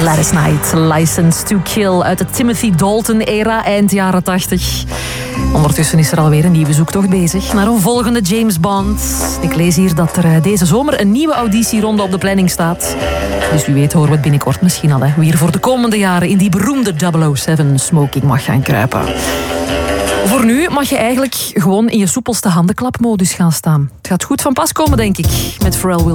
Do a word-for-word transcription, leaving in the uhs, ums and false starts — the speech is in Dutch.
Gladys Knight, License to Kill uit de Timothy Dalton-era, eind jaren tachtig. Ondertussen is er alweer een nieuwe zoektocht bezig naar een volgende James Bond. Ik lees hier dat er deze zomer een nieuwe auditieronde op de planning staat. Dus wie weet horen we het binnenkort misschien al, hè, wie er voor de komende jaren in die beroemde double oh seven smoking mag gaan kruipen. Voor nu mag je eigenlijk gewoon in je soepelste handenklapmodus gaan staan. Het gaat goed van pas komen, denk ik, met Pharrell Williams.